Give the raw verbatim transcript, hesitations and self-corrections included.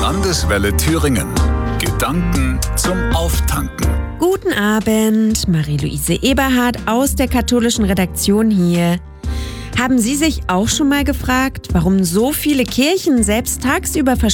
Landeswelle Thüringen. Gedanken zum Auftanken. Guten Abend, Marie-Louise Eberhardt aus der katholischen Redaktion hier. Haben Sie sich auch schon mal gefragt, warum so viele Kirchen selbst tagsüber